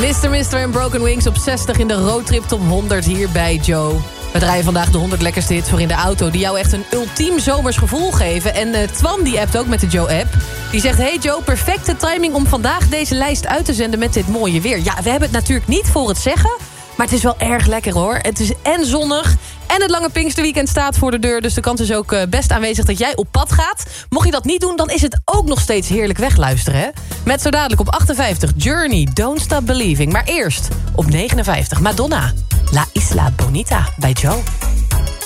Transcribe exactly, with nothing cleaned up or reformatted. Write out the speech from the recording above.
mister Mister en Broken Wings op zestig in de Roadtrip Top honderd hier bij Joe. We draaien vandaag de honderd lekkerste hits voor in de auto... die jou echt een ultiem zomers gevoel geven. En uh, Twan die appt ook met de Joe-app. Die zegt, hey Joe, perfecte timing om vandaag deze lijst uit te zenden met dit mooie weer. Ja, we hebben het natuurlijk niet voor het zeggen... maar het is wel erg lekker hoor. Het is en zonnig... en het lange Pinksterweekend staat voor de deur... dus de kans is ook best aanwezig dat jij op pad gaat. Mocht je dat niet doen, dan is het ook nog steeds heerlijk wegluisteren. Hè? Met zo dadelijk op achtenvijftig Journey, Don't Stop Believing. Maar eerst op negenenvijftig Madonna, La Isla Bonita bij Joe.